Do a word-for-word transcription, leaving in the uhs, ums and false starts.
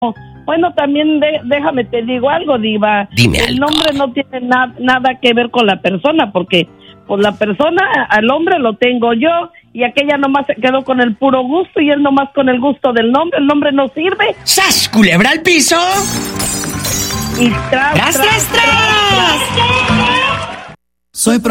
Bueno, también de, déjame te digo algo, Diva. Dime El algo. nombre no tiene na, nada que ver con la persona, porque pues la persona, al hombre lo tengo yo, y aquella nomás se quedó con el puro gusto, y él nomás con el gusto del nombre. El nombre no sirve. ¡Sas, culebra al piso! Y tras, ¡Tras, tras, tras! Soy